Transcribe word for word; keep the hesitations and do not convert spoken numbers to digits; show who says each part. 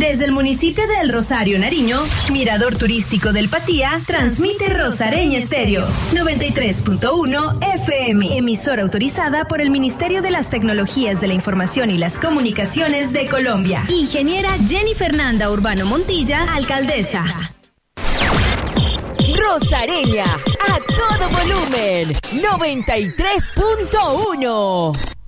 Speaker 1: Desde el municipio de El Rosario, Nariño, Mirador Turístico del Patía, transmite Rosareña Estéreo, noventa y tres punto uno F M, emisora autorizada por el Ministerio de las Tecnologías de la Información y las Comunicaciones de Colombia. Ingeniera Jenny Fernanda Urbano Montilla, alcaldesa.
Speaker 2: Rosareña, a todo volumen, noventa y tres punto uno.